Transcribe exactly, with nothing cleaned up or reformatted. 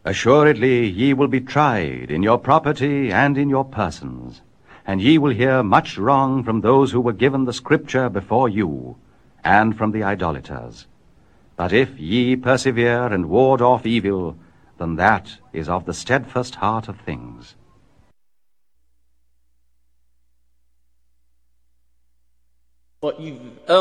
Assuredly ye will be tried in your property and in your persons, and ye will hear much wrong from those who were given the Scripture before you, and from the idolaters. But if ye persevere and ward off evil, then that is of the steadfast heart of things. طيب